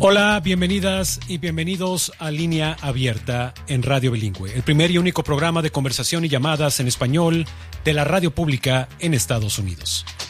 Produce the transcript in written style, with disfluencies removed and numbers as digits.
Hola, bienvenidas y bienvenidos a Línea Abierta en Radio Bilingüe, el primer y único programa de conversación y llamadas en español de la radio pública en Estados Unidos.